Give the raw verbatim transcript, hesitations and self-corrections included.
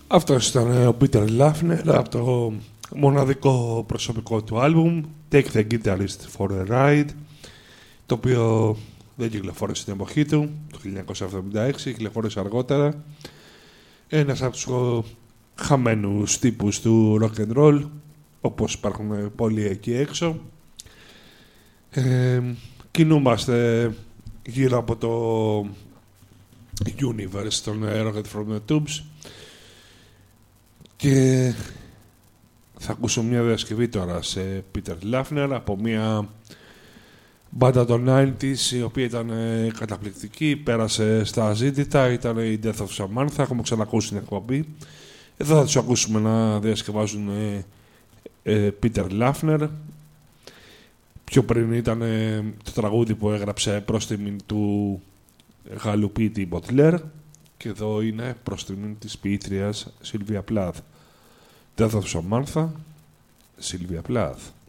Αυτός ήταν ο Πίτερ Λάφνερ από το μοναδικό προσωπικό του άλμπουμ Take the Guitarist for a Ride, το οποίο δεν κυκλοφόρησε στην εποχή του, το χίλια εννιακόσια εβδομήντα έξι, κυκλοφόρησε αργότερα. Ένας από τους χαμένους τύπους του rock and roll, όπως υπάρχουν πολλοί εκεί έξω. Ε, κινούμαστε γύρω από το universe των Rocket from the Tubes και θα ακούσω μια διασκευή τώρα σε Peter Lafner από μια μπάντα των ενενήντα η οποία ήταν ε, καταπληκτική, πέρασε στα αζήτητα, ήταν η Death of Samantha, έχουμε ξανακούσει την εκπομπή. Εδώ θα τους ακούσουμε να διασκευάζουν ε, ε, Peter Lafner. Πιο πριν ήταν ε, το τραγούδι που έγραψε προς τιμήν του Γάλλου ποιητή Μποτλέρ και εδώ είναι προς τιμήν της ποιήτριας Σίλβια Πλάθ. Death of Samantha, Σίλβια Πλάθ.